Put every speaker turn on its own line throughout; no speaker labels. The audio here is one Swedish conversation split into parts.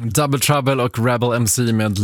Double Trouble och Rebel MC med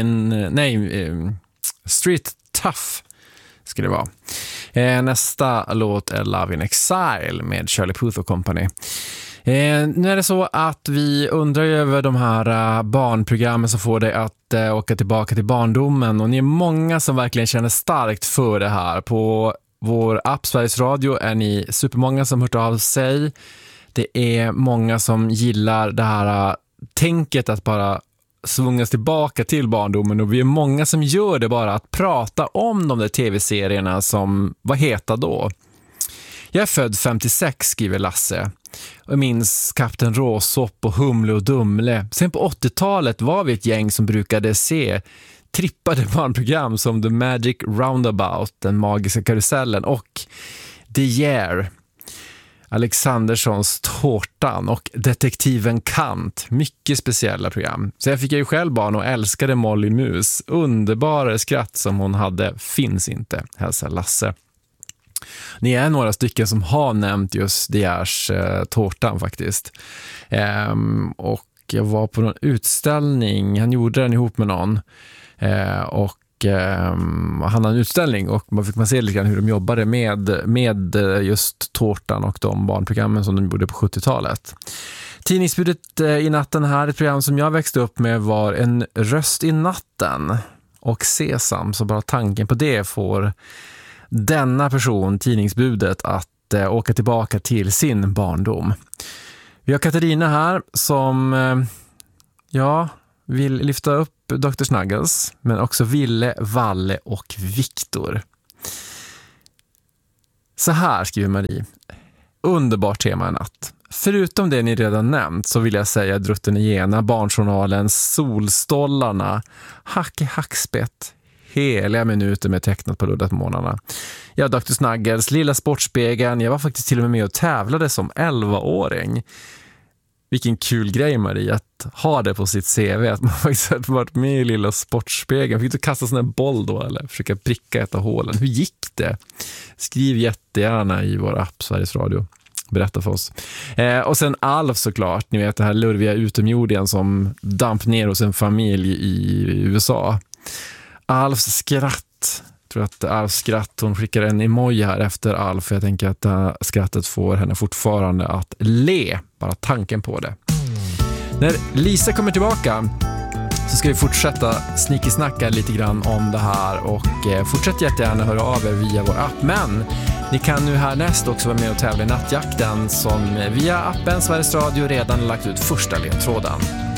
Street Tough ska det vara. Nästa låt är Love in Exile med Charlie Puth och Company. Nu är det så att vi undrar över de här barnprogrammen som får dig att åka tillbaka till barndomen, och ni är många som verkligen känner starkt för det här. På vår app Sveriges Radio är ni supermånga som hört av sig. Det är många som gillar det här tänket att bara svungas tillbaka till barndomen, och vi är många som gör det bara att prata om de där tv-serierna som var heta då. Jag är född 56, skriver Lasse, och minns Kapten Råsopp och Humle och Dumle. Sen på 80-talet var vi ett gäng som brukade se trippade barnprogram som The Magic Roundabout, Den magiska karusellen, och The Year, Alexanderssons Tårtan och Detektiven Kant. Mycket speciella program. Sen fick jag ju själv barn och älskade Molly Mus. Underbara skratt som hon hade finns inte, hälsar Lasse. Ni är några stycken som har nämnt just The Years Tårtan faktiskt. Och jag var på någon utställning, han gjorde den ihop med någon, och han hade en utställning och man fick se lite grann hur de jobbade med just Tårtan och de barnprogrammen som de gjorde på 70-talet. Tidningsbudet i natten här, ett program som jag växte upp med, var En röst i natten och Sesam, så bara tanken på det får denna person, tidningsbudet, att åka tillbaka till sin barndom. Vi har Katarina här som vill lyfta upp Dr. Snuggles, men också Ville, Valle och Viktor. Så här skriver Marie. Underbart tema i natt. Förutom det ni redan nämnt så vill jag säga Drutten Igena, Barnjournalen, Solstollarna, Hacke Hackspett, heliga minuter med tecknat på luddat månaderna. Ja, Dr. Snuggles, Lilla Sportspegeln. Jag var faktiskt till och med och tävlade som 11-åring. Vilken kul grej, Marie, att ha det på sitt CV, att man faktiskt har varit med i Lilla Sportspegeln. Fick du kasta sån här boll då eller försöka pricka ett av hålen? Hur gick det? Skriv jättegärna i vår app Sveriges Radio. Berätta för oss. Och sen Alf såklart, ni vet det här lurviga utomjordingen som damp ner hos en familj i USA. Alfs skratt. Jag tror att Alfs skratt, hon skickar en emoji här efter Alf. Jag tänker att det här skrattet får henne fortfarande att le. Bara tanken på det. När Lisa kommer tillbaka så ska vi fortsätta snickesnacka lite grann om det här, och fortsätt jättegärna höra av er via vår app. Men ni kan nu härnäst också vara med och tävla i nattjakten som via appen Sveriges Radio redan lagt ut första ledtråden.